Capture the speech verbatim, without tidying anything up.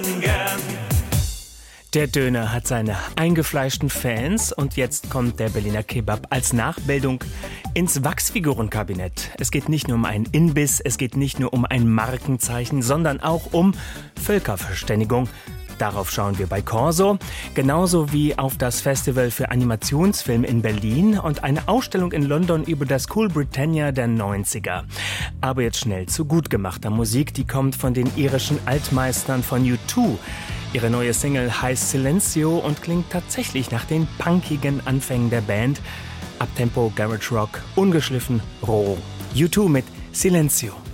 Der Döner hat seine eingefleischten Fans und jetzt kommt der Berliner Kebab als Nachbildung ins Wachsfigurenkabinett. Es geht nicht nur um einen Imbiss, es geht nicht nur um ein Markenzeichen, sondern auch um Völkerverständigung. Darauf schauen wir bei Corso, genauso wie auf das Festival für Animationsfilm in Berlin und eine Ausstellung in London über das Cool Britannia der neunziger. Aber jetzt schnell zu gut gemachter Musik, die kommt von den irischen Altmeistern von U zwei. Ihre neue Single heißt Silencio und klingt tatsächlich nach den punkigen Anfängen der Band. Abtempo, Garage Rock, ungeschliffen, roh. U zwei mit Silencio.